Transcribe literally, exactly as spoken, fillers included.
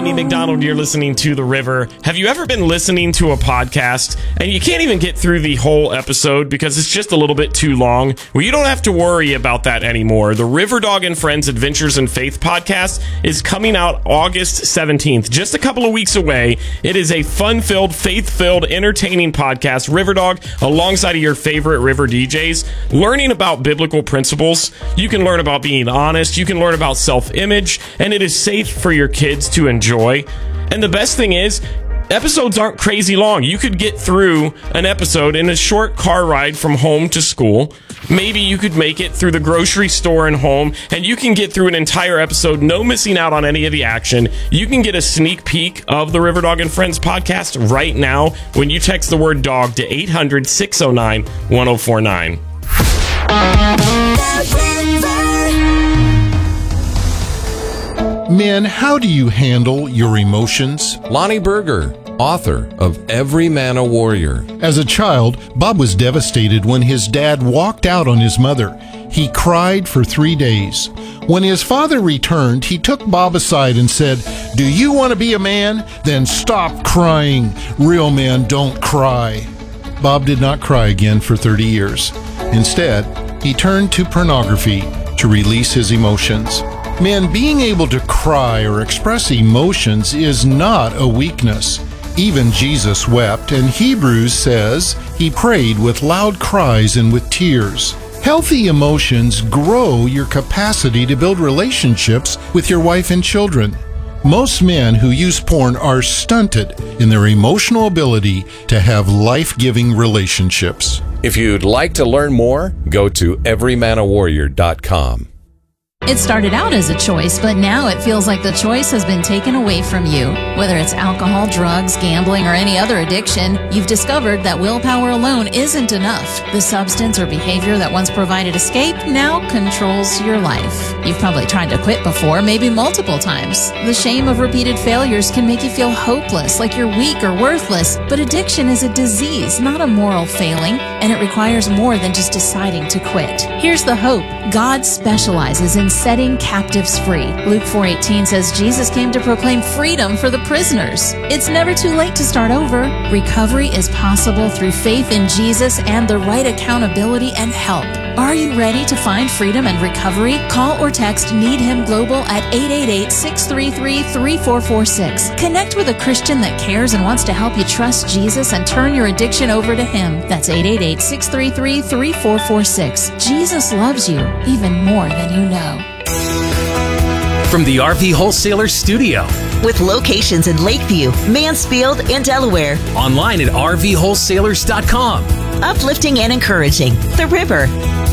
Amy McDonald. You're listening to The River. Have you ever been listening to a podcast and you can't even get through the whole episode because it's just a little bit too long? Well, you don't have to worry about that anymore. The River Dog and Friends Adventures in Faith podcast is coming out August seventeenth, just a couple of weeks away. It is a fun-filled, faith-filled, entertaining podcast, River Dog, alongside of your favorite river D Js, learning about biblical principles. You can learn about being honest. You can learn about self-image, and it is safe for your kids to enjoy. And the best thing is, episodes aren't crazy long. You could get through an episode in a short car ride from home to school. Maybe you could make it through the grocery store and home, and you can get through an entire episode, no missing out on any of the action. You can get a sneak peek of the River Dog and Friends podcast right now when you text the word dog to eight hundred, six oh nine, one oh four nine. Men, how do you handle your emotions? Lonnie Berger, author of Every Man a Warrior. As a child, Bob was devastated when his dad walked out on his mother. He cried for three days. When his father returned, he took Bob aside and said, "Do you want to be a man? Then stop crying. Real men don't cry." Bob did not cry again for thirty years. Instead, he turned to pornography to release his emotions. Men, being able to cry or express emotions is not a weakness. Even Jesus wept, and Hebrews says he prayed with loud cries and with tears. Healthy emotions grow your capacity to build relationships with your wife and children. Most men who use porn are stunted in their emotional ability to have life-giving relationships. If you'd like to learn more, go to every man a warrior dot com. It started out as a choice, but now it feels like the choice has been taken away from you. Whether it's alcohol, drugs, gambling, or any other addiction, you've discovered that willpower alone isn't enough. The substance or behavior that once provided escape now controls your life. You've probably tried to quit before, maybe multiple times. The shame of repeated failures can make you feel hopeless, like you're weak or worthless. But addiction is a disease, not a moral failing, and it requires more than just deciding to quit. Here's the hope. God specializes in setting captives free. Luke four eighteen says Jesus came to proclaim freedom for the prisoners. It's never too late to start over. Recovery is possible through faith in Jesus and the right accountability and help. Are you ready to find freedom and recovery? Call or text Need Him Global at eight eight eight, six three three, three four four six. Connect with a Christian that cares and wants to help you trust Jesus and turn your addiction over to Him. That's eight eight eight, six three three, three four four six. Jesus loves you even more than you know. From the R V Wholesaler Studio. With locations in Lakeview, Mansfield, and Delaware. Online at r v wholesalers dot com. Uplifting and encouraging. The River.